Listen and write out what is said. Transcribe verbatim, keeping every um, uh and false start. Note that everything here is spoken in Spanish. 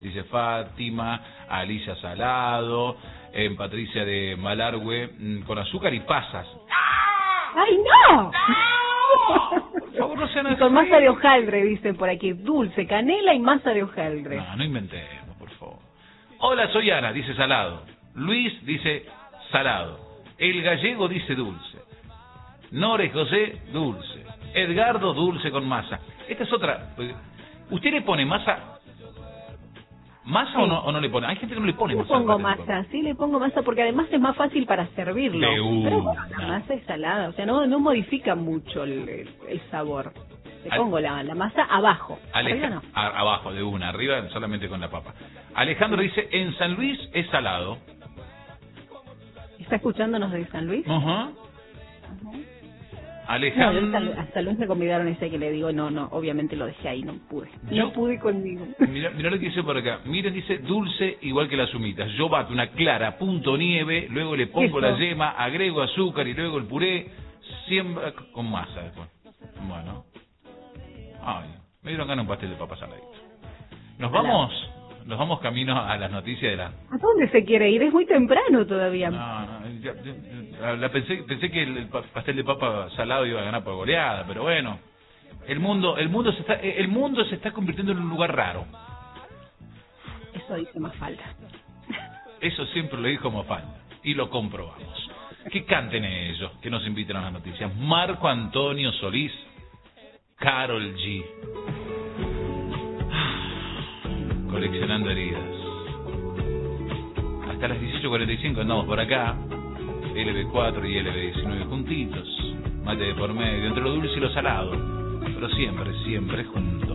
dice Fátima, Alicia salado, en Patricia de Malargüe, con azúcar y pasas. ¡Ay, no! ¡No! Por favor, no sean así. Con masa de hojaldre, dicen por aquí. Dulce, canela y masa de hojaldre. No, no inventemos, por favor. Hola, soy Ana, dice salado. Luis dice salado. El gallego dice dulce. Nore José, dulce. Edgardo, dulce con masa. Esta es otra. ¿Usted le pone masa? ¿Masa sí. o, no, o no le pone? Hay gente que no le pone le masa. Le pongo masa, sí le pongo masa porque además es más fácil para servirlo. De una. Pero bueno, la masa es salada, o sea, no, no modifica mucho el, el, el sabor. Le Al... pongo la, la masa abajo. Aleja... Arriba no. A, abajo, de una. Arriba solamente con la papa. Alejandro dice, en San Luis es salado. ¿Está escuchándonos de San Luis? Ajá. Uh-huh. Uh-huh. Alejandro... No, hasta Luis me convidaron ese que le digo, no, no, obviamente lo dejé ahí, no pude. Yo, no pude conmigo. Mira, mira lo que dice por acá. Miren, dice dulce igual que las humitas. Yo bato una clara, punto nieve, luego le pongo Eso. la yema, agrego azúcar y luego el puré, siembra con masa después. Bueno. Ay, me dieron ganas un pastel de papas saladito. Nos vamos, nos vamos camino a las noticias de la... ¿A dónde se quiere ir? Es muy temprano todavía. No, no, ya, ya, la pensé, pensé que el pastel de papa salado iba a ganar por goleada, pero bueno, el mundo, el mundo se está, el mundo se está convirtiendo en un lugar raro. Eso dice Mafalda. Eso siempre lo dijo Mafalda y lo comprobamos. Que canten ellos, que nos inviten a las noticias. Marco Antonio Solís, Karol G. Coleccionando heridas. Hasta las dieciocho cuarenta y cinco andamos por acá. L B cuatro y L B diecinueve juntitos. Mate de por medio, entre lo dulce y lo salado. Pero siempre, siempre juntos.